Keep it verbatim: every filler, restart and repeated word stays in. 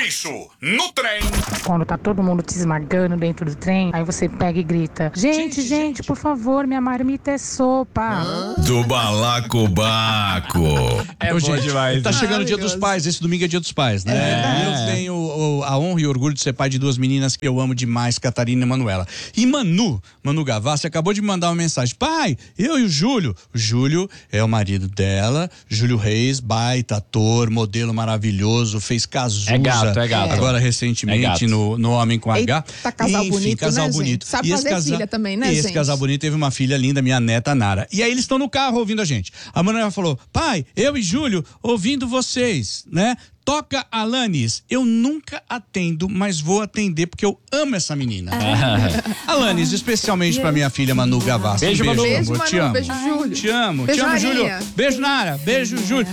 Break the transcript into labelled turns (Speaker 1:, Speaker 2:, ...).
Speaker 1: isso no trem.
Speaker 2: Quando tá todo mundo te esmagando dentro do trem, aí você pega e grita: Gente, gente, gente por favor, minha marmita é sopa.
Speaker 3: Do balacobaco.
Speaker 4: É bom
Speaker 5: gente,
Speaker 4: demais.
Speaker 5: Tá chegando o Dia dos Pais, esse domingo é Dia dos Pais, né?
Speaker 4: É.
Speaker 5: Eu tenho o- a honra e o orgulho de ser pai de duas meninas que eu amo demais, Catarina e Manuela. E Manu, Manu Gavassi, acabou de mandar uma mensagem: pai, eu e o Júlio. O Júlio é o marido dela, Júlio Reis, baita ator, modelo maravilhoso, fez Cazuza.
Speaker 4: É gato, é gato.
Speaker 5: Agora
Speaker 4: É
Speaker 5: recentemente
Speaker 4: gato.
Speaker 5: no, no Homem com H.
Speaker 6: Eita, casal
Speaker 5: Enfim,
Speaker 6: bonito,
Speaker 5: casal
Speaker 6: né,
Speaker 5: bonito.
Speaker 6: gente? Sabe
Speaker 5: E esse
Speaker 6: fazer
Speaker 5: casal-
Speaker 6: filha também, né,
Speaker 5: Esse
Speaker 6: gente?
Speaker 5: casal bonito teve uma filha linda, minha neta Nara. E aí eles estão no carro ouvindo a gente. A Manuela falou: pai, eu e Júlio ouvindo vocês, né? Toca Alanis. Eu nunca atendo, mas vou atender porque eu amo essa menina. Alanis, especialmente pra minha filha Manu Gavassi.
Speaker 4: Beijo,
Speaker 5: Um
Speaker 4: Manu.
Speaker 5: beijo,
Speaker 6: Beijo,
Speaker 5: amor.
Speaker 6: Manu.
Speaker 5: Te amo.
Speaker 6: Beijo, Júlio.
Speaker 5: Te amo.
Speaker 6: Beijo,
Speaker 5: Te amo,
Speaker 6: Maria.
Speaker 5: Júlio. Beijo, Nara. Beijo, Júlio.